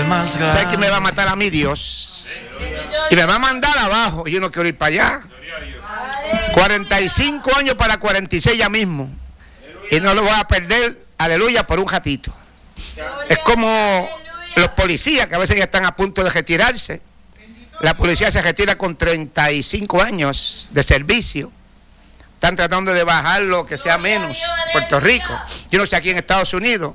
más grande. ¿Sabes quién me va a matar a mí? Dios. Y me va a mandar abajo. Y yo no quiero ir para allá. 45 años para 46 ya mismo. Y no lo voy a perder, aleluya, por un ratito. Es como los policías que a veces ya están a punto de retirarse. La policía se retira con 35 años de servicio. Están tratando de bajarlo, que sea menos. Puerto Rico. Yo no sé aquí en Estados Unidos.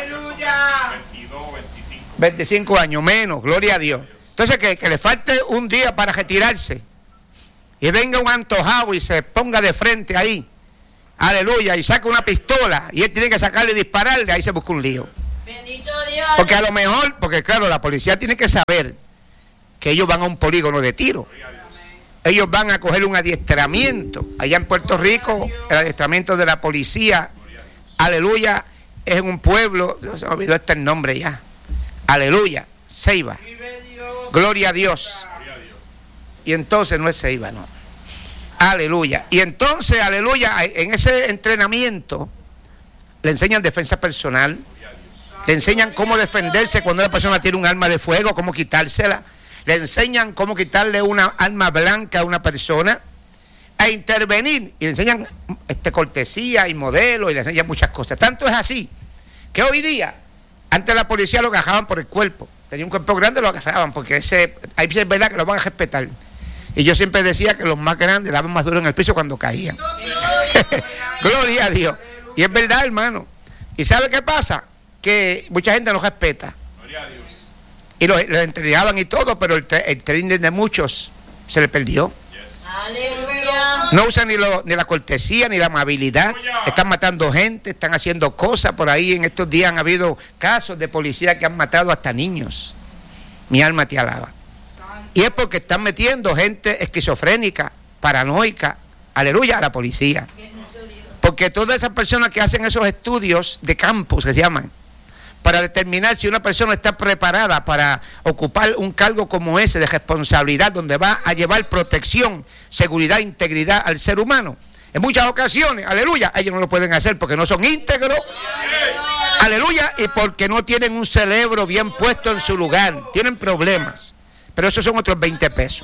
25 años menos, gloria a Dios. Entonces que le falte un día para retirarse. Y venga un antojado y se ponga de frente ahí. Aleluya. Y saca una pistola. Y él tiene que sacarle y dispararle. Ahí se busca un lío. Bendito Dios. Porque a lo mejor, porque claro, la policía tiene que saber que ellos van a un polígono de tiro. Ellos van a coger un adiestramiento. Allá en Puerto Rico, el adiestramiento de la policía, aleluya, es en un pueblo, se me olvidó el nombre ya. Aleluya, Ceiba. Gloria a Dios. Y entonces no es Ceiba, no. Aleluya. Y entonces, aleluya, en ese entrenamiento le enseñan defensa personal. Le enseñan cómo defenderse cuando una persona tiene un arma de fuego, cómo quitársela. Le enseñan cómo quitarle una arma blanca a una persona, a intervenir. Y le enseñan cortesía y modelo, y le enseñan muchas cosas. Tanto es así que hoy día, antes la policía lo agarraban por el cuerpo. Tenía un cuerpo grande, lo agarraban, porque ahí es verdad que lo van a respetar. Y yo siempre decía que los más grandes daban más duro en el piso cuando caían. Gloria a Dios. Y es verdad, hermano. ¿Y sabe qué pasa? Que mucha gente no respeta. Y los entrenaban y todo, pero el training de muchos se le perdió. Aleluya. No usan ni la cortesía ni la amabilidad. Están matando gente, están haciendo cosas. Por ahí en estos días han habido casos de policías que han matado hasta niños. Mi alma te alaba. Y es porque están metiendo gente esquizofrénica, paranoica, aleluya, a la policía. Porque todas esas personas que hacen esos estudios de campus, que se llaman, para determinar si una persona está preparada para ocupar un cargo como ese de responsabilidad, donde va a llevar protección, seguridad, integridad al ser humano. En muchas ocasiones, aleluya, ellos no lo pueden hacer porque no son íntegros, aleluya, y porque no tienen un cerebro bien puesto en su lugar, tienen problemas. Pero esos son otros 20 pesos.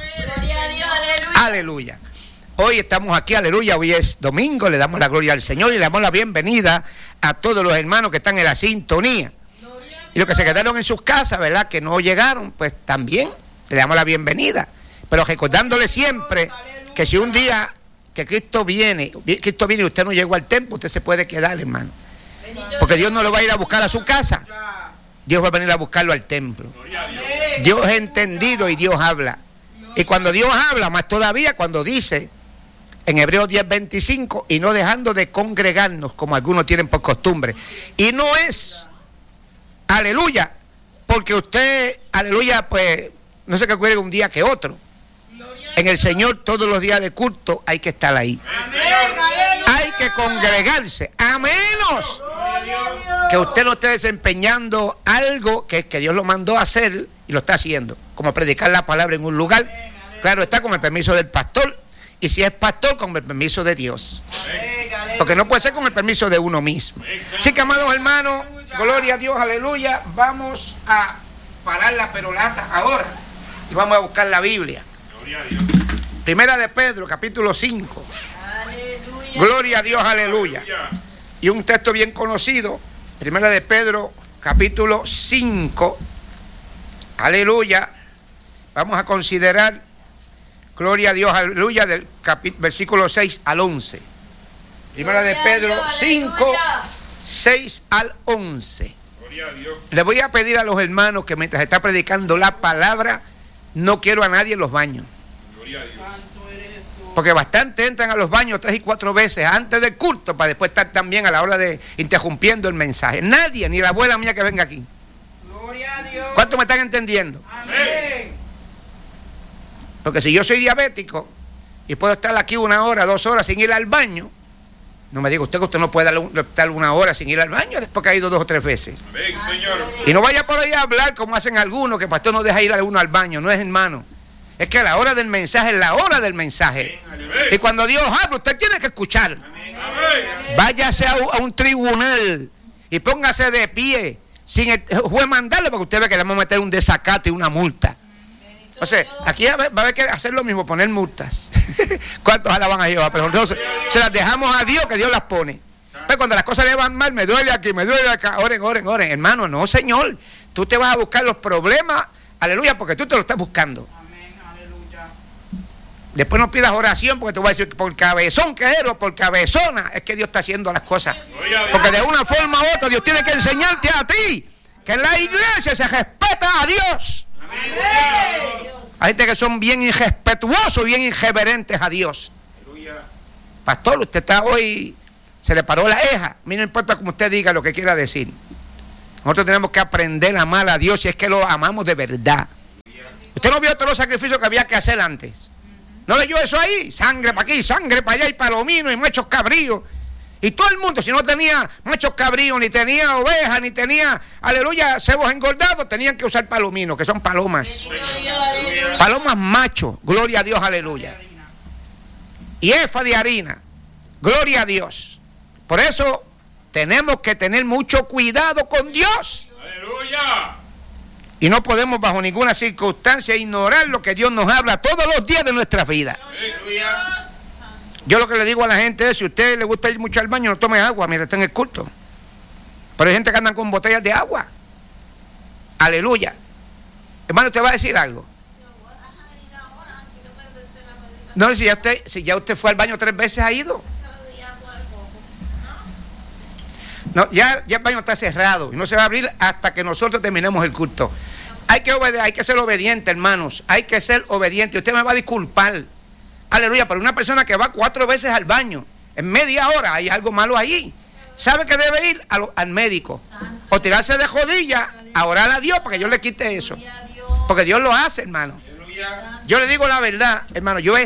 Aleluya. Hoy estamos aquí, aleluya, hoy es domingo, le damos la gloria al Señor y le damos la bienvenida a todos los hermanos que están en la sintonía. Y los que se quedaron en sus casas, ¿verdad?, que no llegaron, pues también le damos la bienvenida. Pero recordándole siempre que si un día que Cristo viene y usted no llegó al templo, usted se puede quedar, hermano. Porque Dios no lo va a ir a buscar a su casa. Dios va a venir a buscarlo al templo. Dios es entendido y Dios habla. Y cuando Dios habla, más todavía cuando dice en Hebreos 10:25, y no dejando de congregarnos como algunos tienen por costumbre. Y no es, aleluya, porque usted, aleluya, pues no se recuerde un día que otro. En el Señor todos los días de culto hay que estar ahí. Hay que congregarse, a menos que usted no esté desempeñando algo que Dios lo mandó a hacer y lo está haciendo, como predicar la palabra en un lugar. Claro, está con el permiso del pastor, y si es pastor, con el permiso de Dios, porque no puede ser con el permiso de uno mismo. Así que, amados hermanos, gloria a Dios, aleluya, vamos a parar la perolata ahora y vamos a buscar la Biblia. Primera de Pedro, capítulo 5. Gloria a Dios, aleluya. Y un texto bien conocido, Primera de Pedro, capítulo 5. Aleluya. Vamos a considerar, gloria a Dios, aleluya, del versículo 6 al 11. Primera de Pedro 5, 6 al 11. Le voy a pedir a los hermanos que mientras está predicando la palabra, no quiero a nadie en los baños. Porque bastante entran a los baños 3 y 4 veces antes del culto para después estar también a la hora de interrumpiendo el mensaje. Nadie, ni la abuela mía que venga aquí. Gloria a Dios. ¿Cuántos me están entendiendo? Amén. Porque si yo soy diabético y puedo estar aquí 1 hora, 2 horas sin ir al baño, no me diga usted que usted no puede estar 1 hora sin ir al baño después que ha ido 2 o 3 veces. Amén, Señor. Y no vaya por ahí a hablar como hacen algunos, que el pastor no deja ir a uno al baño. No es, hermano. Es que la hora del mensaje es la hora del mensaje. Amén. Y cuando Dios habla, usted tiene que escuchar. Amén. Váyase a un tribunal y póngase de pie sin el juez mandarle, porque usted ve que le vamos a meter un desacato y una multa. O sea, aquí va a haber que hacer lo mismo, poner multas. ¿Cuántos la van a llevar? Pero entonces se las dejamos a Dios, que Dios las pone. Pero cuando las cosas le van mal, me duele aquí, me duele acá. Oren, oren, oren. Hermano, no, Señor. Tú te vas a buscar los problemas, aleluya, porque tú te lo estás buscando. Amén, aleluya. Después no pidas oración, porque te voy a decir que por cabezón que eres o por cabezona es que Dios está haciendo las cosas. Porque de una forma u otra Dios tiene que enseñarte a ti que en la iglesia se respeta a Dios. Hay gente que son bien irrespetuosos, bien irreverentes a Dios. Pastor, usted está hoy, se le paró la eja. A mí no importa como usted diga lo que quiera decir. Nosotros tenemos que aprender a amar a Dios si es que lo amamos de verdad. Usted no vio todos los sacrificios que había que hacer antes. ¿No leyó eso ahí? Sangre para aquí, sangre para allá, y palomino, y machos cabríos. Y todo el mundo, si no tenía machos cabríos, ni tenía ovejas, ni tenía, aleluya, cebos engordados, tenían que usar palominos, que son palomas. Palomas machos, gloria a Dios, aleluya. Y efa de harina, gloria a Dios. Por eso tenemos que tener mucho cuidado con Dios. ¡Aleluya! Y no podemos bajo ninguna circunstancia ignorar lo que Dios nos habla todos los días de nuestra vida. ¡Aleluya! Yo lo que le digo a la gente es, si a usted le gusta ir mucho al baño, no tome agua mientras está en el culto. Pero hay gente que andan con botellas de agua. Aleluya. Hermano, ¿usted va a decir algo? No, si ya usted fue al baño 3 veces, ha ido. No, ya el baño está cerrado y no se va a abrir hasta que nosotros terminemos el culto. Hay que ser obediente, hermanos. Hay que ser obediente. Usted me va a disculpar. Aleluya, pero una persona que va 4 veces al baño en media hora, hay algo malo ahí. Sabe que debe ir al médico o tirarse de rodillas a orar a Dios para que Dios le quite eso. Porque Dios lo hace, hermano. Yo le digo la verdad, hermano, yo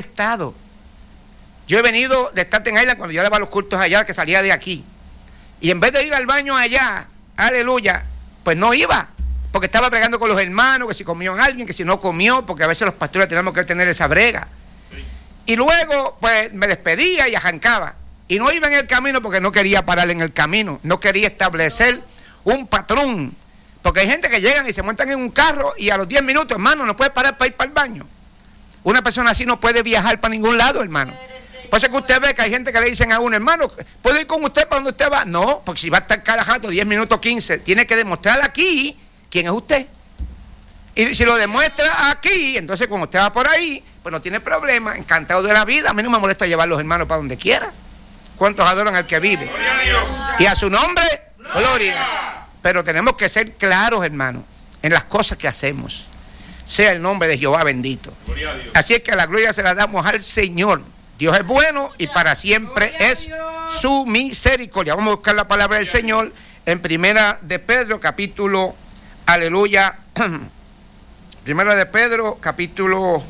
he venido de Staten Island cuando yo daba los cultos allá, que salía de aquí. Y en vez de ir al baño allá, aleluya, pues no iba, porque estaba bregando con los hermanos, que si comió alguien, que si no comió, porque a veces los pastores tenemos que tener esa brega. Y luego, pues me despedía y arrancaba. Y no iba en el camino porque no quería parar en el camino, no quería establecer un patrón. Porque hay gente que llegan y se montan en un carro y a los 10 minutos, hermano, no puede parar para ir para el baño. Una persona así no puede viajar para ningún lado, hermano. Por eso es que usted ve que hay gente que le dicen a uno, hermano, ¿puedo ir con usted para donde usted va? No, porque si va a estar cada rato 10 minutos, 15, tiene que demostrar aquí quién es usted. Y si lo demuestra aquí, entonces cuando usted va por ahí, pues no tiene problema, encantado de la vida. A mí no me molesta llevar los hermanos para donde quiera. ¿Cuántos adoran al que vive? Y a su nombre, gloria. Pero tenemos que ser claros, hermanos, en las cosas que hacemos. Sea el nombre de Jehová bendito. Así es que la gloria se la damos al Señor. Dios es bueno y para siempre es su misericordia. Vamos a buscar la palabra del Señor en Primera de Pedro, capítulo, aleluya, Primera de Pedro, capítulo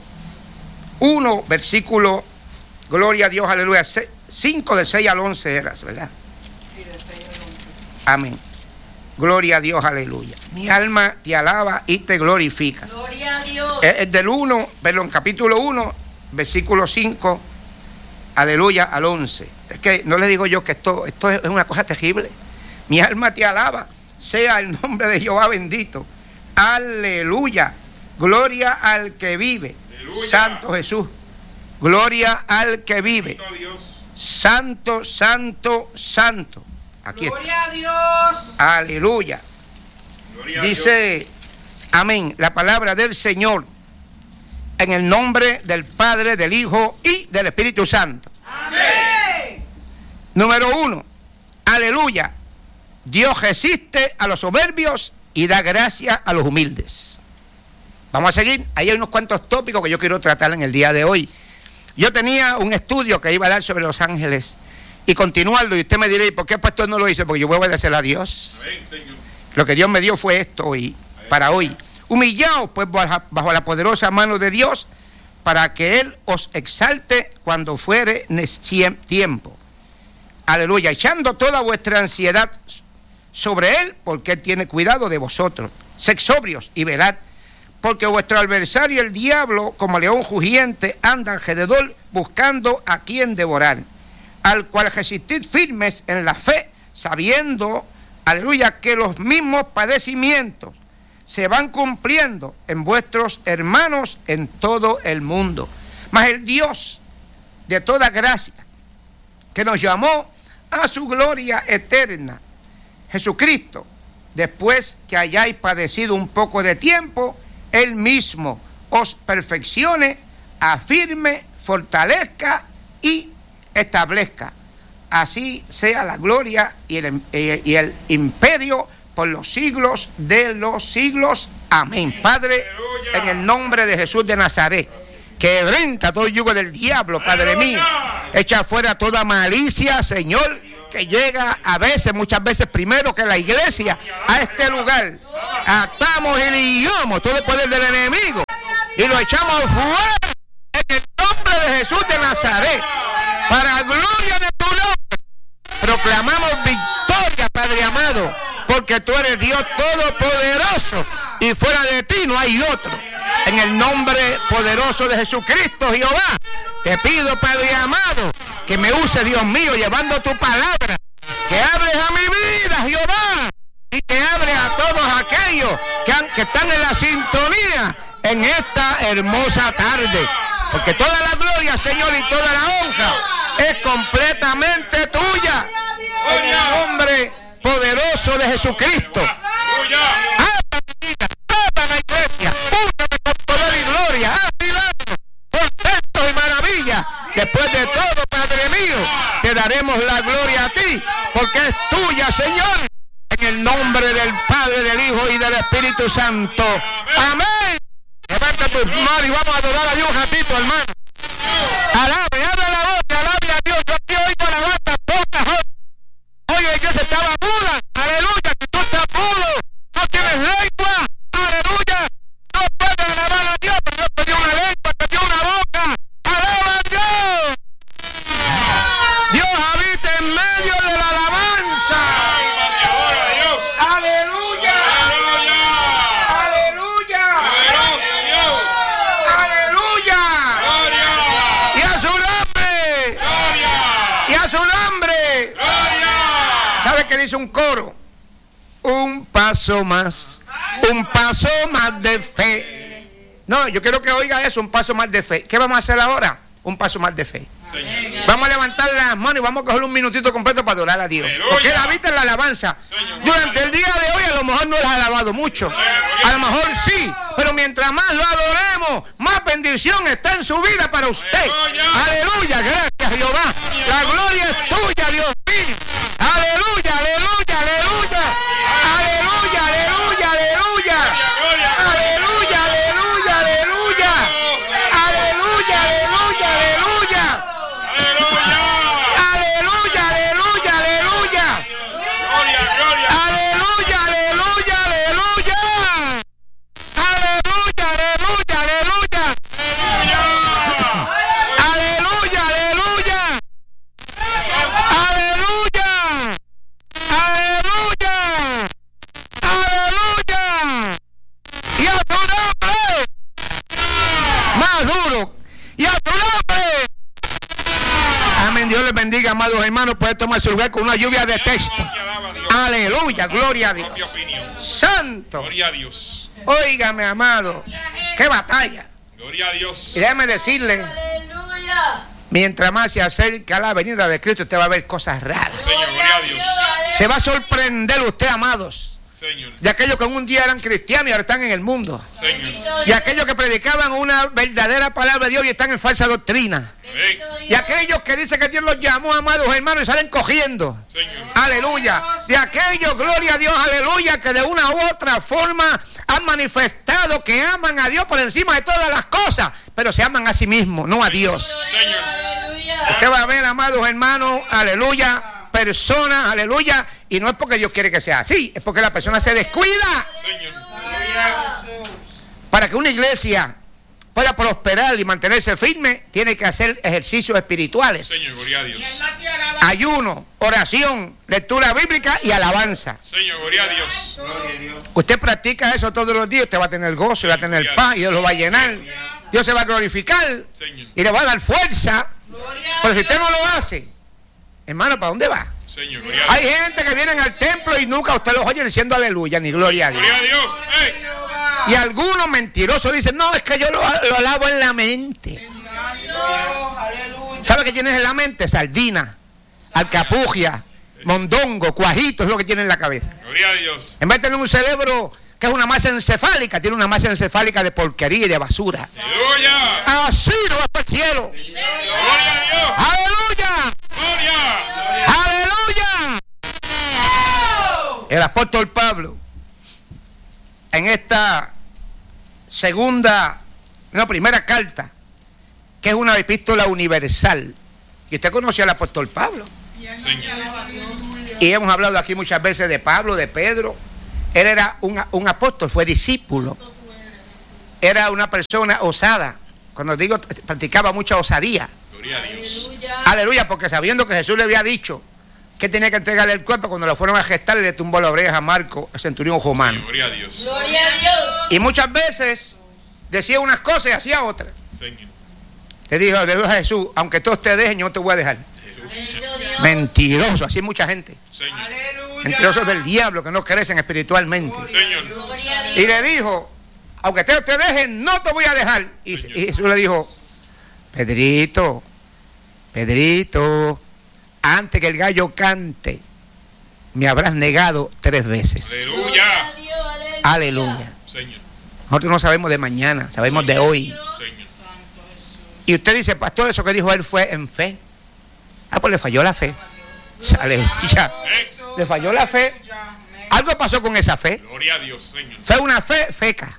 1, versículo, gloria a Dios, aleluya, 5 del 6 al 11 eras, ¿verdad? Sí, del 6 al 11. Amén. Gloria a Dios, aleluya. Mi alma te alaba y te glorifica. Gloria a Dios. Es del 1, perdón, capítulo 1, versículo 5, aleluya, al 11. Es que no le digo yo que esto es una cosa terrible. Mi alma te alaba, sea el nombre de Jehová bendito. Aleluya. Gloria al que vive. Aleluya. Santo Jesús. Gloria al que vive. Santo, santo, santo. Aquí Gloria está. a Dios. Aleluya. Gloria Dice, Dios. Amén, la palabra del Señor, en el nombre del Padre, del Hijo y del Espíritu Santo. Amén. Número 1, aleluya. Dios resiste a los soberbios y da gracia a los humildes. Vamos a seguir. Ahí hay unos cuantos tópicos que yo quiero tratar en el día de hoy. Yo tenía un estudio que iba a dar sobre los ángeles y continuarlo, y usted me dirá, ¿y por qué el pastor no lo hizo? Porque yo voy a obedecer a Dios. Amén, Señor. Lo que Dios me dio fue esto hoy, para hoy. Humillaos pues bajo la poderosa mano de Dios, para que Él os exalte cuando fuere tiempo. Aleluya. Echando toda vuestra ansiedad sobre Él, porque Él tiene cuidado de vosotros. Sed sobrios y velad, porque vuestro adversario el diablo, como león rugiente, anda alrededor buscando a quien devorar, al cual resistid firmes en la fe, sabiendo aleluya, que los mismos padecimientos se van cumpliendo en vuestros hermanos en todo el mundo. Mas el Dios de toda gracia, que nos llamó a su gloria eterna, Jesucristo, después que hayáis padecido un poco de tiempo, Él mismo os perfeccione, afirme, fortalezca y establezca. Así sea la gloria y el imperio por los siglos de los siglos. Amén. Padre, en el nombre de Jesús de Nazaret, quebranta todo yugo del diablo, Padre mío. Echa fuera toda malicia, Señor, que llega a veces, muchas veces primero que la iglesia a este lugar. Atamos y ligamos todo el poder del enemigo y lo echamos fuera en el nombre de Jesús de Nazaret. Para gloria de tu nombre, proclamamos victoria, Padre amado, porque tú eres Dios todopoderoso y fuera de ti no hay otro. En el nombre poderoso de Jesucristo, Jehová, te pido, Padre amado, que me use, Dios mío, llevando tu palabra, que hables a mi vida, Jehová, y que hables a todos aquellos que están en la sintonía en esta hermosa tarde, porque toda la gloria, Señor, y toda la honra es completamente tuya. En el nombre poderoso de Jesucristo. Habla mi vida, habla la iglesia, úname con poder y gloria, haz milagros, portentos y maravillas. Después de todo, Padre mío, te daremos la gloria a ti, porque es tuya, Señor. En el nombre del Padre, del Hijo y del Espíritu Santo. Amén. Levanta tus manos y vamos a adorar a Dios un ratito, hermano. Alabe, abre la boca, alabe a Dios. Yo aquí oigo la bata, poca. Oye, yo se estaba muda. Aleluya, que tú estás mudo. No tienes lengua. Aleluya. No puedes alabar a Dios, pero Dios te dio una lengua, te dio una boca. Alaba a Dios. Dios habita en medio de la alabanza. Aleluya. Aleluya. Aleluya. Y a su nombre. Y a su nombre. ¿Sabe qué dice un coro? Un paso más de fe. No, yo quiero que oiga eso, un paso más de fe. ¿Qué vamos a hacer ahora? Un paso más de fe. Señor. Vamos a levantar las manos y vamos a coger un minutito completo para adorar a Dios. Porque Él habita en la alabanza. Señor. Durante el día de hoy a lo mejor no lo has alabado mucho. A lo mejor sí, pero mientras más lo adoremos, más bendición está en su vida para usted. Aleluya, gracias Jehová. La gloria es tuya, Dios mío. Aleluya, aleluya, aleluya. Aleluya, aleluya, aleluya. Aleluya, aleluya, aleluya. Aleluya, aleluya, aleluya. Aleluya, aleluya, aleluya. Aleluya, aleluya, aleluya. Aleluya, aleluya, aleluya. Aleluya, aleluya. Aleluya. Aleluya. Aleluya. Y a tu nombre. Más duro. Y a tu nombre. Amén. Dios les bendiga, amados hermanos. Puede tomar su lugar con una lluvia de texto. Aleluya. Gloria a Dios. Santo. Gloria a Dios. Óigame, amado. Qué batalla. Gloria a Dios. Y déjame decirle, Aleluya. mientras más se acerca la venida de Cristo, usted va a ver cosas raras. Señor, gloria a Dios. Se va a sorprender usted, amados, Señor. de aquellos que en un día eran cristianos y ahora están en el mundo. Señor. Y aquellos que predicaban una verdadera palabra de Dios y están en falsa doctrina. Y aquellos que dicen que Dios los llamó, amados hermanos, y salen cogiendo. Señor. Aleluya. De aquellos, gloria a Dios, aleluya, que de una u otra forma han manifestado que aman a Dios por encima de todas las cosas, pero se aman a sí mismos, no a Dios. Señor. Usted va a ver, amados hermanos, aleluya, personas, aleluya, y no es porque Dios quiere que sea así, es porque la persona se descuida. Señor. Para que una iglesia pueda prosperar y mantenerse firme, tiene que hacer ejercicios espirituales. Señor, gloria a Dios. Ayuno, oración, lectura bíblica y alabanza. Señor, gloria a Dios. Usted practica eso todos los días, usted va a tener gozo, y va a tener paz, y Dios lo va a llenar. Dios se va a glorificar Señor. y le va a dar fuerza. Pero si usted no lo hace, hermano, ¿para dónde va? Señor, gloria a Hay Dios. gente que vienen al templo y nunca usted los oye diciendo aleluya ni gloria a Dios. Gloria a Dios. Y algunos mentirosos dicen, no, es que yo lo alabo en la mente. ¿Sabe qué tienes en la mente? Sardina, alcapugia, mondongo, cuajito, es lo que tiene en la cabeza. Gloria a Dios. En vez de tener un cerebro que es una masa encefálica, tiene una masa encefálica de porquería y de basura. Aleluya. Así no va para el cielo. Gloria a Dios. ¡Aleluya! Gloria. ¡Aleluya! El apóstol Pablo, en esta primera carta, que es una epístola universal, y usted conoce al apóstol Pablo, Señor. y hemos hablado aquí muchas veces de Pablo, de Pedro. Él era un apóstol, fue discípulo, era una persona osada. Cuando digo, practicaba mucha osadía. Gloria a Dios. Aleluya, porque sabiendo que Jesús le había dicho que tenía que entregarle el cuerpo, cuando lo fueron a gestar, le tumbó la oreja a Marco, el centurión romano. Gloria a Dios. Gloria a Dios. Y muchas veces decía unas cosas y hacía otras. Señor. Le dijo a Jesús, aunque todos te dejen, yo no te voy a dejar. Bendito Dios. Mentiroso, así hay mucha gente. Señor. Mentirosos del diablo que no crecen espiritualmente. Señor. Gloria a Y Dios. le dijo, aunque todos te dejen, no te voy a dejar. Y Jesús le dijo, Pedrito, antes que el gallo cante, me habrás negado 3 veces. Aleluya. Gloria a Dios. Aleluya. Señor. Nosotros no sabemos de mañana, sabemos de hoy. Señor. Y usted dice, pastor, eso que dijo él fue en fe. Ah, pues le falló la fe. Aleluya. Le falló la fe. Algo pasó con esa fe. Gloria a Dios, Señor. Fue una fe feca.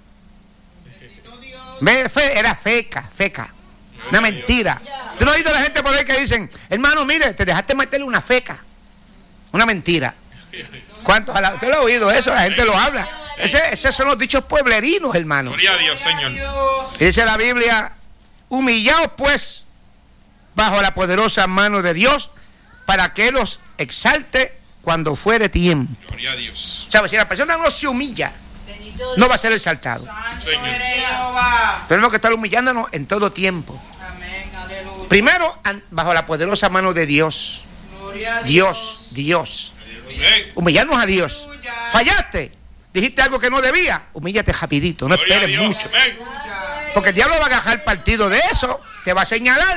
Fe era feca. Una mentira. ¿Tú no has oído a la gente por ahí que dicen, hermano, mire, te dejaste meterle una feca? Una mentira. ¿Cuántos? ¿Usted lo ha oído eso? La gente lo habla. Esos son los dichos pueblerinos, hermano. Gloria a Dios, Señor. Y dice la Biblia, humillaos pues bajo la poderosa mano de Dios para que Él os exalte cuando fuere tiempo. Gloria a Dios. ¿Sabes? Si la persona no se humilla, Bendito Dios. no va a ser exaltado. Señor. Tenemos que estar humillándonos en todo tiempo. Primero, bajo la poderosa mano de Dios. Dios. Amén. Humillarnos a Dios. Fallaste. Dijiste algo que no debía. Humíllate rapidito. No Gloria a esperes Dios. mucho. Amén. Porque el diablo va a agarrar partido de eso. Te va a señalar.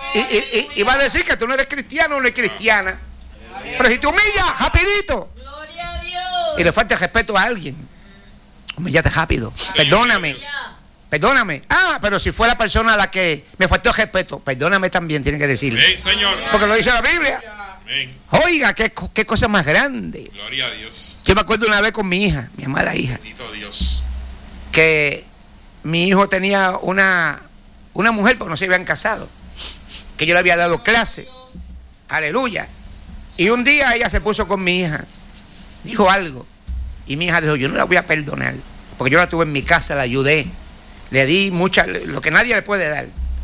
Y va a decir que tú no eres cristiano o no eres cristiana. Pero si te humillas, rapidito. Gloria a Dios. Y le falta respeto a alguien. Humíllate rápido. Perdóname. Perdóname. Ah, pero si fue la persona a la que me faltó respeto, perdóname también, tiene que decirle. Amén, Señor. Porque lo dice la Biblia. Amén. Oiga, qué cosa más grande. Gloria a Dios. Yo me acuerdo una vez con mi hija, mi amada hija, Bendito Dios. que mi hijo tenía una mujer, porque no se habían casado, que yo le había dado clase. Aleluya. Y un día ella se puso con mi hija, dijo algo, y mi hija dijo, yo no la voy a perdonar, porque yo la tuve en mi casa, la ayudé, le di lo que nadie le puede dar.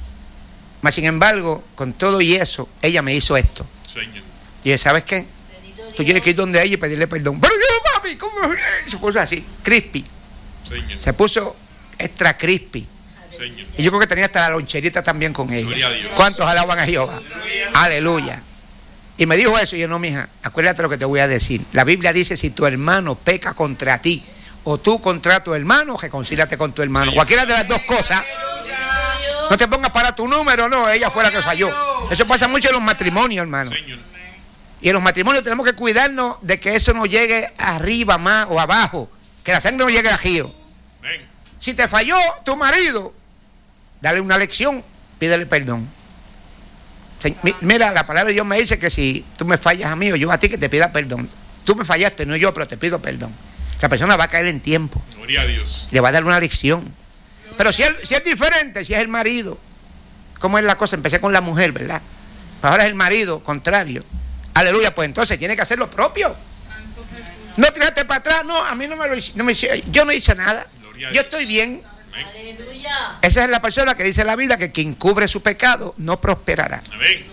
Mas sin embargo, con todo y eso, ella me hizo esto. Señor. Y dije, ¿sabes qué? Bendito Dios. Tú tienes que ir donde ella y pedirle perdón. Pero yo, papi, ¿cómo? Se puso así, crispy. Señor. Se puso extra crispy. Señor. Y yo creo que tenía hasta la loncherita también con Gloria ella. a Dios. ¿Cuántos alaban a Jehová? Aleluya. Y me dijo eso, y yo, no, mija, acuérdate lo que te voy a decir. La Biblia dice, si tu hermano peca contra ti, o tú contra tu hermano, reconcíliate con tu hermano. Cualquiera de las dos cosas. No te pongas para tu número, no, ella fue la que falló. Eso pasa mucho en los matrimonios, hermano. Señor. Y en los matrimonios tenemos que cuidarnos de que eso no llegue arriba más o abajo, que la sangre no llegue a río. Amén. Si te falló tu marido, dale una lección, pídele perdón. Mira, la palabra de Dios me dice que si tú me fallas a mí o yo a ti, que te pida perdón. Tú me fallaste, no yo, pero te pido perdón. La persona va a caer en tiempo, Gloria a Dios. le va a dar una lección. Pero si es diferente, si es el marido, ¿cómo es la cosa? Empecé con la mujer, ¿verdad? Pero ahora es el marido, contrario. Aleluya, pues entonces tiene que hacer lo propio. No tiraste para atrás, no, a mí no me hicieron, yo no hice nada. Gloria a Yo Dios. estoy bien. Amén. Aleluya. Esa es la persona que dice la Biblia que quien cubre su pecado no prosperará. Amén.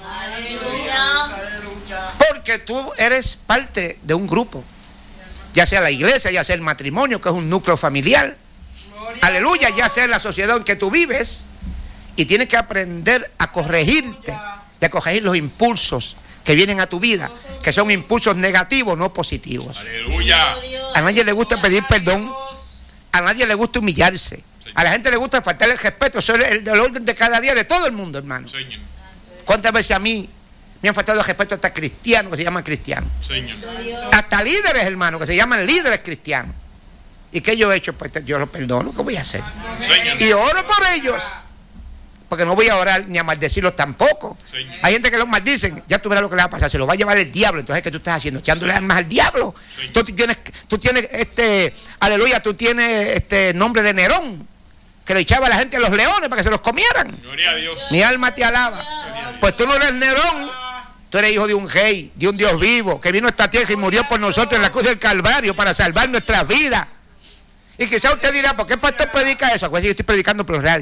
Aleluya. Porque tú eres parte de un grupo, ya sea la iglesia, ya sea el matrimonio, que es un núcleo familiar. Aleluya, ya sea la sociedad en que tú vives, y tienes que aprender a corregirte de corregir los impulsos que vienen a tu vida, que son impulsos negativos, no positivos. Aleluya. A nadie le gusta pedir perdón, a nadie le gusta humillarse, a la gente le gusta faltarle el respeto. Eso es el orden de cada día de todo el mundo, hermano. Señor. ¿Cuántas veces a mí me han faltado el respeto hasta cristianos que se llaman cristianos? Señor. Hasta líderes, hermano, que se llaman líderes cristianos. ¿Y qué yo he hecho? Pues yo los perdono, ¿qué voy a hacer? Señor. Y oro por ellos, porque no voy a orar ni a maldecirlos tampoco. Señor. Hay gente que los maldicen, ya tú verás lo que le va a pasar, se lo va a llevar el diablo. Entonces, ¿qué tú estás haciendo? Echándole armas al diablo. Sí. Tú tienes aleluya, tú tienes nombre de Nerón, que le echaba a la gente a los leones para que se los comieran. Gloria a Dios. Mi alma te alaba. Pues tú no eres Nerón, tú eres hijo de un rey, de un Dios vivo, que vino a esta tierra y murió por nosotros en la cruz del Calvario para salvar nuestras vidas. Y quizá usted dirá, ¿por qué el pastor predica eso? Pues yo estoy predicando por radio.